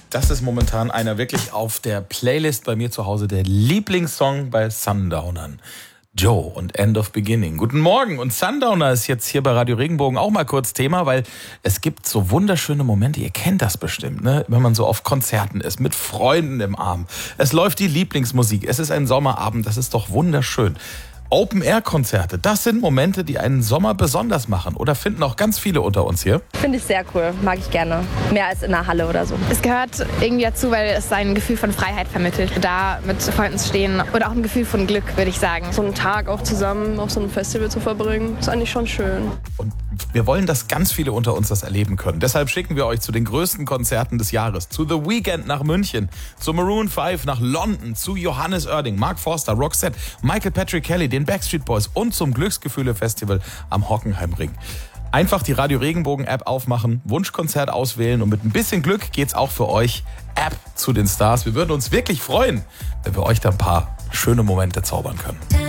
Das ist momentan einer wirklich auf der Playlist bei mir zu Hause, der Lieblingssong bei Sundownern. Joe und End of Beginning. Guten Morgen. Und Sundowner ist jetzt hier bei Radio Regenbogen auch mal kurz Thema, weil es gibt so wunderschöne Momente, ihr kennt das bestimmt, ne? Wenn man so auf Konzerten ist, mit Freunden im Arm. Es läuft die Lieblingsmusik, es ist ein Sommerabend, das ist doch wunderschön. Open-Air-Konzerte, das sind Momente, die einen Sommer besonders machen. Oder finden auch ganz viele unter uns hier? Finde ich sehr cool, mag ich gerne. Mehr als in einer Halle oder so. Es gehört irgendwie dazu, weil es ein Gefühl von Freiheit vermittelt. Da mit Freunden zu stehen oder auch ein Gefühl von Glück, würde ich sagen. So einen Tag auch zusammen auf so einem Festival zu verbringen, ist eigentlich schon schön. Und wir wollen, dass ganz viele unter uns das erleben können. Deshalb schicken wir euch zu den größten Konzerten des Jahres. Zu The Weeknd nach München, zu Maroon 5 nach London, zu Johannes Oerding, Mark Forster, Roxette, Michael Patrick Kelly, den Backstreet Boys und zum Glücksgefühle-Festival am Hockenheimring. Einfach die Radio Regenbogen-App aufmachen, Wunschkonzert auswählen und mit ein bisschen Glück geht's auch für euch App zu den Stars. Wir würden uns wirklich freuen, wenn wir euch da ein paar schöne Momente zaubern können.